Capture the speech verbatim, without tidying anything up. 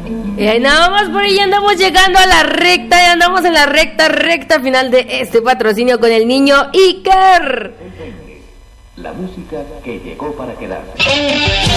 Y ahí nada más por ahí andamos llegando a la recta, y andamos en la recta, recta final de este patrocinio con el niño Iker. La música que llegó para quedarse.